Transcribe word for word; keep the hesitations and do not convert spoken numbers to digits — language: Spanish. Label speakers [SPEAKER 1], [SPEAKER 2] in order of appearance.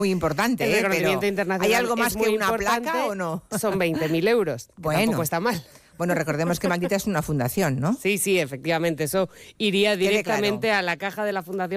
[SPEAKER 1] Muy importante,
[SPEAKER 2] El
[SPEAKER 1] ¿eh?
[SPEAKER 2] reconocimiento
[SPEAKER 1] Pero
[SPEAKER 2] internacional
[SPEAKER 1] ¿hay algo más
[SPEAKER 2] es
[SPEAKER 1] que
[SPEAKER 2] muy
[SPEAKER 1] una
[SPEAKER 2] importante.
[SPEAKER 1] placa o no?
[SPEAKER 2] Son veinte mil euros, que
[SPEAKER 1] Bueno.
[SPEAKER 2] tampoco está mal.
[SPEAKER 1] Bueno, recordemos que Maldita es una fundación, ¿no?
[SPEAKER 2] Sí, sí, efectivamente, eso iría
[SPEAKER 1] Quede
[SPEAKER 2] directamente
[SPEAKER 1] claro.
[SPEAKER 2] a la caja de la fundación